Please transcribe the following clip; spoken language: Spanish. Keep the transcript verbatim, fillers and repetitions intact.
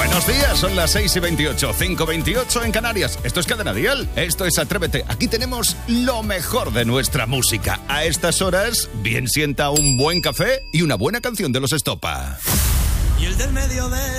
Buenos días, son las seis y veintiocho, cinco veintiocho en Canarias. Esto es Cadena Dial, esto es Atrévete. Aquí tenemos lo mejor de nuestra música. A estas horas, bien sienta un buen café y una buena canción de Los Estopa. Y el del medio de